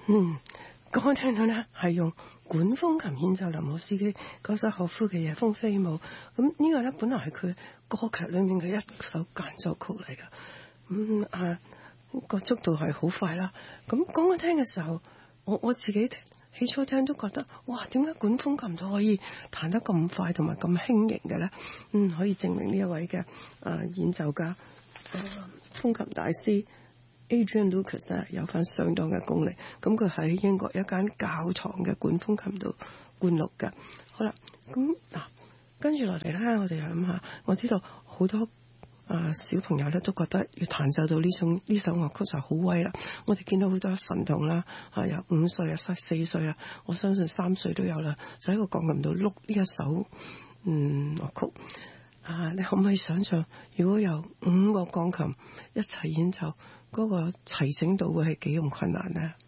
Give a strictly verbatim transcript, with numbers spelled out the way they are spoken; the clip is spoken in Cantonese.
嗯，剛剛聽到咧係用管風琴演奏林姆斯基嗰首可夫嘅夜風飛舞，咁呢個咧本來係佢歌劇裏面嘅一首間奏曲嚟㗎。咁啊個速度係好快啦。咁剛剛聽嘅時候，我我自己起初聽都覺得，哇！點解管風琴都可以彈得咁快同埋咁輕盈嘅咧？嗯，可以證明呢一位嘅啊演奏家、呃、風琴大師 Adrian Lucas 咧有翻相當嘅功力。咁佢喺英國一間教堂嘅管風琴度灌錄嘅。好啦，咁嗱跟住落嚟咧，我哋又諗下，我知道好多啊小朋友咧都覺得要彈奏到呢種呢首樂曲就好威啦。我哋見到好多神童啦，啊有五歲啊、四歲啊，我相信三歲都有啦，就喺個鋼琴度碌呢一首嗯樂曲。啊，你可唔可以想象，如果有五個鋼琴一齊演奏，嗰個齊整度會係幾咁困難呢？